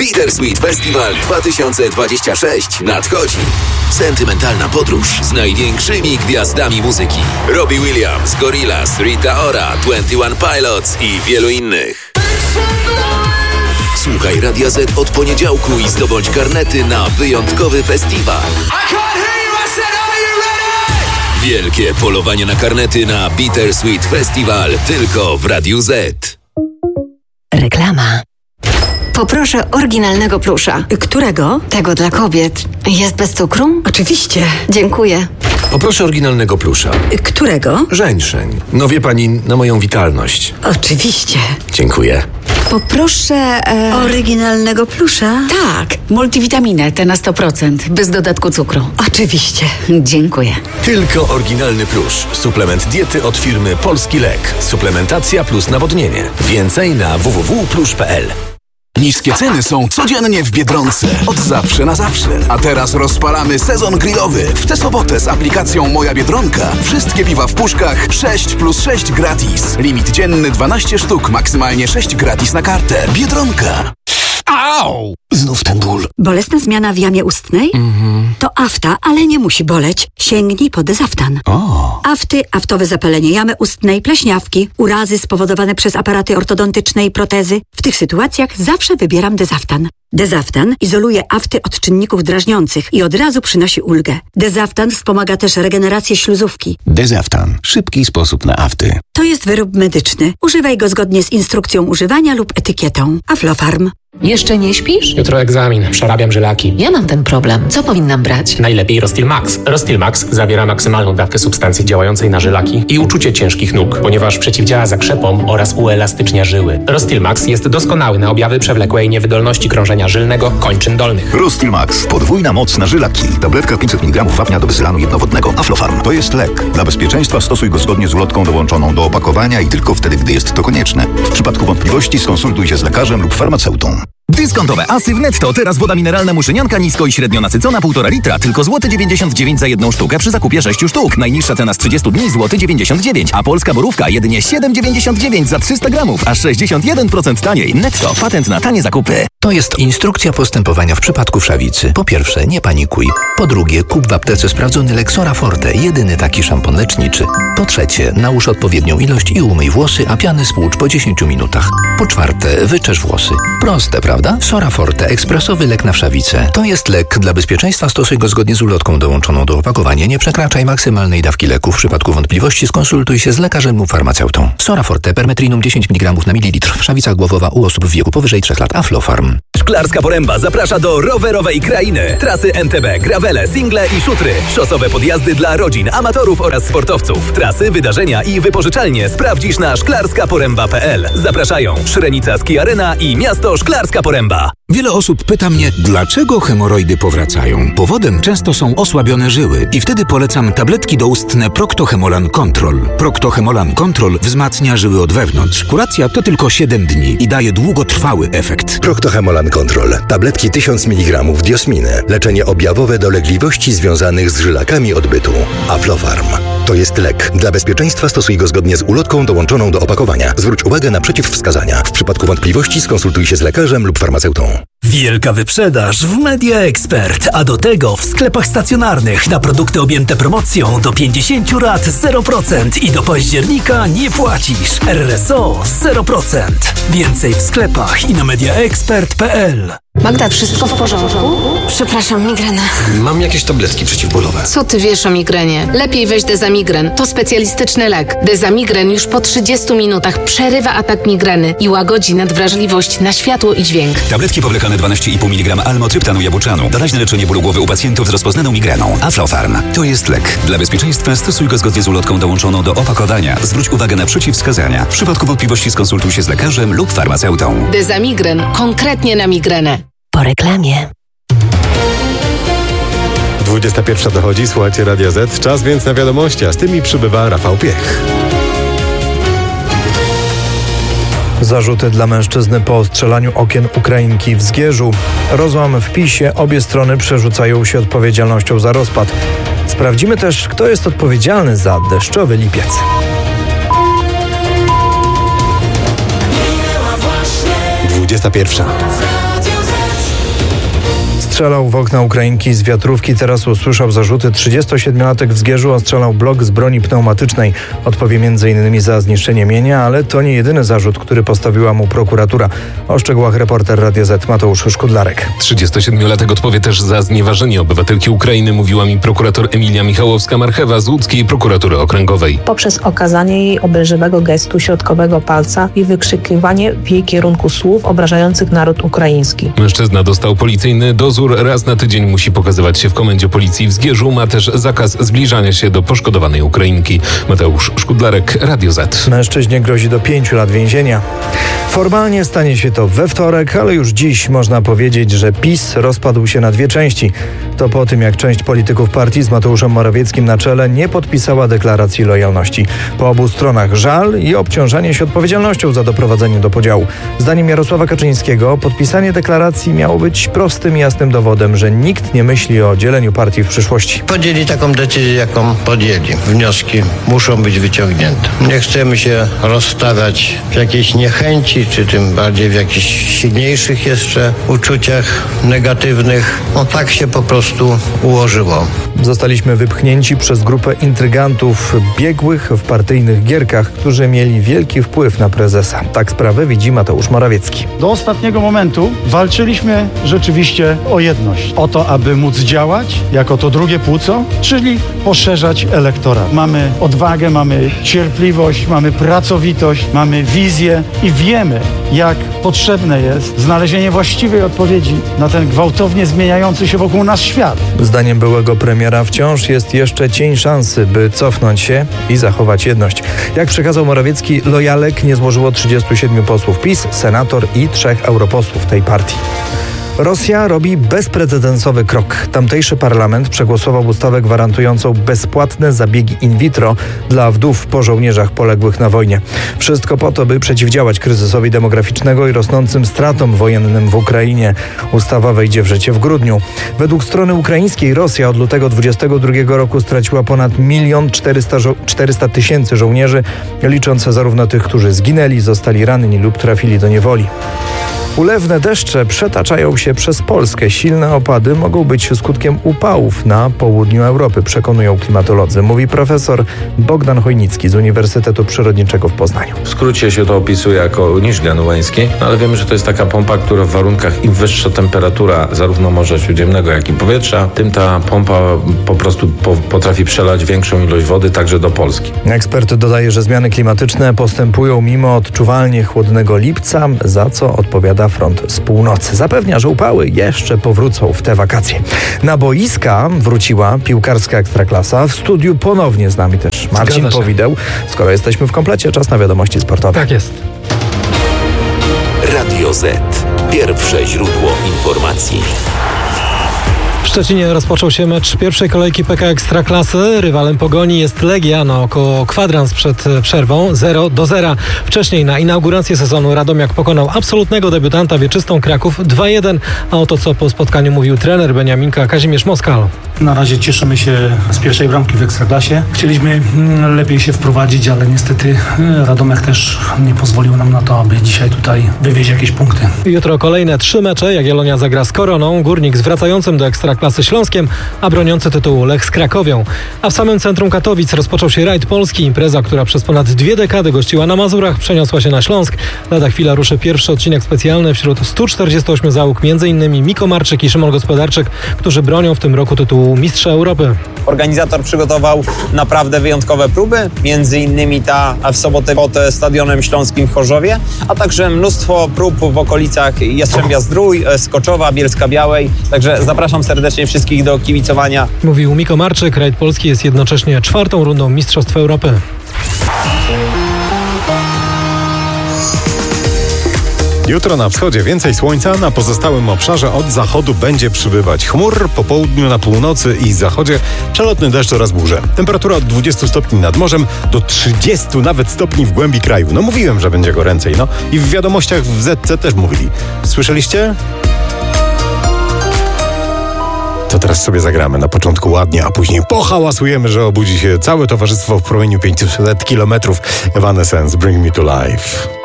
Bittersweet Festival 2026 nadchodzi. Sentymentalna podróż z największymi gwiazdami muzyki. Robbie Williams, Gorillaz, Rita Ora, 21 Pilots i wielu innych. Słuchaj Radia Z od poniedziałku i zdobądź karnety na wyjątkowy festiwal. Wielkie polowanie na karnety na Bittersweet Festival tylko w Radiu Z. Reklama. Poproszę oryginalnego plusza. Którego? Tego dla kobiet. Jest bez cukru? Oczywiście. Dziękuję. Poproszę oryginalnego plusza. Którego? Żeńszeń. No wie pani, na moją witalność. Oczywiście. Dziękuję. Poproszę... Oryginalnego plusza? Tak, multivitaminę, te na 100%, bez dodatku cukru. Oczywiście. Dziękuję. Tylko oryginalny plusz. Suplement diety od firmy Polski Lek. Suplementacja plus nawodnienie. Więcej na www.plusz.pl. Niskie ceny są codziennie w Biedronce. Od zawsze na zawsze. A teraz rozpalamy sezon grillowy. W tę sobotę z aplikacją Moja Biedronka. Wszystkie piwa w puszkach 6+6 gratis. Limit dzienny 12 sztuk, maksymalnie 6 gratis na kartę. Biedronka. Au! Znów ten ból. Bolesna zmiana w jamie ustnej? To afta, ale nie musi boleć. Sięgnij po Dezaftan. Afty, aftowe zapalenie jamy ustnej, pleśniawki, urazy spowodowane przez aparaty ortodontyczne i protezy. W tych sytuacjach zawsze wybieram Dezaftan. Dezaftan izoluje afty od czynników drażniących i od razu przynosi ulgę. Dezaftan wspomaga też regenerację śluzówki. Dezaftan. Szybki sposób na afty. To jest wyrób medyczny. Używaj go zgodnie z instrukcją używania lub etykietą. Aflofarm. Jeszcze nie śpisz? Jutro egzamin. Przerabiam żylaki. Ja mam ten problem. Co powinnam brać? Najlepiej Rostil Max. Rostil Max zawiera maksymalną dawkę substancji działającej na żylaki i uczucie ciężkich nóg, ponieważ przeciwdziała zakrzepom oraz uelastycznia żyły. Rostil Max jest doskonały na objawy przewlekłej niewydolności krążenia żylnego kończyn dolnych. Rostil Max. Podwójna moc na żylaki. Tabletka 500 mg wapnia do wyzylanu jednowodnego. Aflofarm. To jest lek. Dla bezpieczeństwa stosuj go zgodnie z ulotką dołączoną do opakowania i tylko wtedy, gdy jest to konieczne. W przypadku wątpliwości skonsultuj się z lekarzem lub farmaceutą. Dyskontowe asy w Netto. Teraz woda mineralna Muszynianka nisko i średnio nasycona 1,5 litra. Tylko złoty 99 za jedną sztukę przy zakupie 6 sztuk. Najniższa cena z 30 dni złoty 99, a polska borówka jedynie 7,99 za 300 gramów, aż 61% taniej. Netto. Patent na tanie zakupy. To jest instrukcja postępowania w przypadku wszawicy. Po pierwsze, nie panikuj. Po drugie, kup w aptece sprawdzony lek Sora Forte, jedyny taki szampon leczniczy. Po trzecie, nałóż odpowiednią ilość i umyj włosy, a piany spłucz po 10 minutach. Po czwarte, wyczesz włosy. Proste, prawda? Sora Forte, ekspresowy lek na wszawicę. To jest lek. Dla bezpieczeństwa stosuj go zgodnie z ulotką dołączoną do opakowania. Nie przekraczaj maksymalnej dawki leku. W przypadku wątpliwości skonsultuj się z lekarzem lub farmaceutą. Sora Forte, permetrinum 10 mg na mililitr. Wszawica głowowa u osób w wieku powyżej 3 lat. Aflofarm. Szklarska Poręba zaprasza do rowerowej krainy. Trasy MTB, gravele, single i szutry. Szosowe podjazdy dla rodzin, amatorów oraz sportowców. Trasy, wydarzenia i wypożyczalnie sprawdzisz na szklarskaporęba.pl. Zapraszają Szrenica Ski Arena i miasto Szklarska Poręba. Wiele osób pyta mnie, dlaczego hemoroidy powracają. Powodem często są osłabione żyły i wtedy polecam tabletki doustne Procto-Hemolan Control. Procto-Hemolan Control wzmacnia żyły od wewnątrz. Kuracja to tylko 7 dni i daje długotrwały efekt. Procto-Hemolan Control. Tabletki 1000 mg diosminy. Leczenie objawowe dolegliwości związanych z żylakami odbytu. Aflofarm. To jest lek. Dla bezpieczeństwa stosuj go zgodnie z ulotką dołączoną do opakowania. Zwróć uwagę na przeciwwskazania. W przypadku wątpliwości skonsultuj się z lekarzem lub farmaceutą. Wielka wyprzedaż w Media Expert, a do tego w sklepach stacjonarnych na produkty objęte promocją do 50 lat 0% i do października nie płacisz. RSO 0%. Więcej w sklepach i na mediaexpert.pl. Magda, wszystko w porządku? Przepraszam, migrena. Mam jakieś tabletki przeciwbólowe. Co ty wiesz o migrenie? Lepiej weź Dezamigren. To specjalistyczny lek. Dezamigren już po 30 minutach przerywa atak migreny i łagodzi nadwrażliwość na światło i dźwięk. Tabletki powlekane 12,5 mg almotryptanu jabłczanu. Doraźne leczenie bólu głowy u pacjentów z rozpoznaną migreną. Aflofarm. To jest lek. Dla bezpieczeństwa stosuj go zgodnie z ulotką dołączoną do opakowania. Zwróć uwagę na przeciwwskazania. W przypadku wątpliwości skonsultuj się z lekarzem lub farmaceutą. Dezamigren. Konkretnie na migrenę. Po reklamie. 21 dochodzi, słuchajcie Radia Z. Czas więc na wiadomości, a z tymi przybywa Rafał Piech. Zarzuty dla mężczyzny po ostrzelaniu okien Ukrainki w Zgierzu. Rozłam w PiS-ie. Obie strony przerzucają się odpowiedzialnością za rozpad. Sprawdzimy też, kto jest odpowiedzialny za deszczowy lipiec. 21. Strzelał w okna Ukrainki z wiatrówki, teraz usłyszał zarzuty. 37-latek w Zgierzu ostrzelał blok z broni pneumatycznej. Odpowie m.in. za zniszczenie mienia, ale to nie jedyny zarzut, który postawiła mu prokuratura. O szczegółach reporter Radia Z Mateusz Szkudlarek. 37-latek odpowie też za znieważenie obywatelki Ukrainy, mówiła mi prokurator Emilia Michałowska-Marchewa z łódzkiej prokuratury okręgowej. Poprzez okazanie jej obelżywego gestu środkowego palca i wykrzykiwanie w jej kierunku słów obrażających naród ukraiński. Mężczyzna dostał policyjny dozór, raz na tydzień musi pokazywać się w komendzie policji w Zgierzu, ma też zakaz zbliżania się do poszkodowanej Ukrainki. Mateusz Szkudlarek, Radio Z. Mężczyźnie grozi do 5 lat więzienia. Formalnie stanie się to we wtorek, ale już dziś można powiedzieć, że PiS rozpadł się na dwie części. To po tym, jak część polityków partii z Mateuszem Morawieckim na czele nie podpisała deklaracji lojalności. Po obu stronach żal i obciążanie się odpowiedzialnością za doprowadzenie do podziału. Zdaniem Jarosława Kaczyńskiego podpisanie deklaracji miało być prostym i jasnym dowodem, że nikt nie myśli o dzieleniu partii w przyszłości. Podjęli taką decyzję, jaką podjęli. Wnioski muszą być wyciągnięte. Nie chcemy się rozstawiać w jakiejś niechęci, czy tym bardziej w jakichś silniejszych jeszcze uczuciach negatywnych. No tak się po prostu ułożyło. Zostaliśmy wypchnięci przez grupę intrygantów biegłych w partyjnych gierkach, którzy mieli wielki wpływ na prezesa. Tak sprawę widzi Mateusz Morawiecki. Do ostatniego momentu walczyliśmy rzeczywiście o jedność. O to, aby móc działać jako to drugie płuco, czyli poszerzać elektorat. Mamy odwagę, mamy cierpliwość, mamy pracowitość, mamy wizję i wiemy, jak potrzebne jest znalezienie właściwej odpowiedzi na ten gwałtownie zmieniający się wokół nas świat. Zdaniem byłego premiera wciąż jest jeszcze cień szansy, by cofnąć się i zachować jedność. Jak przekazał Morawiecki, lojalek nie złożyło 37 posłów PiS, senator i 3 europosłów tej partii. Rosja robi bezprecedensowy krok. Tamtejszy parlament przegłosował ustawę gwarantującą bezpłatne zabiegi in vitro dla wdów po żołnierzach poległych na wojnie. Wszystko po to, by przeciwdziałać kryzysowi demograficznego i rosnącym stratom wojennym w Ukrainie. Ustawa wejdzie w życie w grudniu. Według strony ukraińskiej Rosja od lutego 2022 roku straciła ponad 1 400 000 żołnierzy, licząc zarówno tych, którzy zginęli, zostali ranni lub trafili do niewoli. Ulewne deszcze przetaczają się przez Polskę. Silne opady mogą być skutkiem upałów na południu Europy, przekonują klimatolodzy, mówi profesor Bogdan Chojnicki z Uniwersytetu Przyrodniczego w Poznaniu. W skrócie się to opisuje jako niż genueński, ale wiemy, że to jest taka pompa, która w warunkach im wyższa temperatura zarówno Morza Śródziemnego, jak i powietrza, tym ta pompa po prostu potrafi przelać większą ilość wody także do Polski. Ekspert dodaje, że zmiany klimatyczne postępują mimo odczuwalnie chłodnego lipca, za co odpowiada front z północy. Zapewnia, że upały jeszcze powrócą w te wakacje. Na boiska wróciła piłkarska Ekstraklasa. W studiu ponownie z nami też Marcin Powideł. Skoro jesteśmy w komplecie, czas na wiadomości sportowe. Tak jest. Radio Z. Pierwsze źródło informacji. W Szczecinie rozpoczął się mecz pierwszej kolejki PK Ekstraklasy. Rywalem Pogoni jest Legia na około kwadrans przed przerwą 0-0. Wcześniej na inaugurację sezonu Radomiak pokonał absolutnego debiutanta wieczystą Kraków 2-1. A oto co po spotkaniu mówił trener Beniaminka Kazimierz Moskal. Na razie cieszymy się z pierwszej bramki w Ekstraklasie. Chcieliśmy lepiej się wprowadzić, ale niestety Radomiak też nie pozwolił nam na to, aby dzisiaj tutaj wywieźć jakieś punkty. Jutro kolejne 3 mecze. Jagiellonia zagra z Koroną, Górnik z wracającym do Ekstraklasy Śląskiem, a broniący tytułu Lech z Krakowią. A w samym centrum Katowic rozpoczął się rajd Polski. Impreza, która przez ponad 2 dekady gościła na Mazurach, przeniosła się na Śląsk. Lada chwila ruszy pierwszy odcinek specjalny wśród 148 załóg, m.in. Miko Marczyk i Szymon Gospodarczyk, którzy bronią w tym roku tytułu Mistrza Europy. Organizator przygotował naprawdę wyjątkowe próby, m.in. ta w sobotę pod Stadionem Śląskim w Chorzowie, a także mnóstwo prób w okolicach Jastrzębia-Zdrój, Skoczowa, Bielska-Białej. Także zapraszam serdecznie wszystkich do kibicowania. Mówił Miko Marczyk. Rajd Polski jest jednocześnie 4. rundą Mistrzostw Europy. Jutro na wschodzie więcej słońca, na pozostałym obszarze od zachodu będzie przybywać chmur, po południu na północy i zachodzie przelotny deszcz oraz burze. Temperatura od 20 stopni nad morzem do 30 nawet stopni w głębi kraju. No mówiłem, że będzie goręcej, no i w wiadomościach w ZC też mówili. Słyszeliście? To teraz sobie zagramy na początku ładnie, a później pohałasujemy, że obudzi się całe towarzystwo w promieniu 500 kilometrów. Evanescence, Bring Me to Life.